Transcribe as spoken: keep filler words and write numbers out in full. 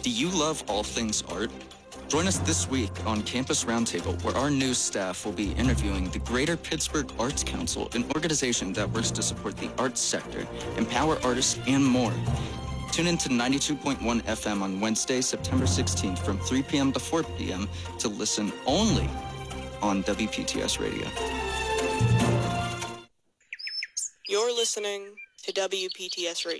Do you love all things art? Join us this week on Campus Roundtable, where our news staff will be interviewing the Greater Pittsburgh Arts Council, an organization that works to support the arts sector, empower artists, and more. Tune in to ninety-two point one F M on Wednesday, September sixteenth from three p.m. to four p.m. to listen only on W P T S Radio. You're listening to W P T S Radio.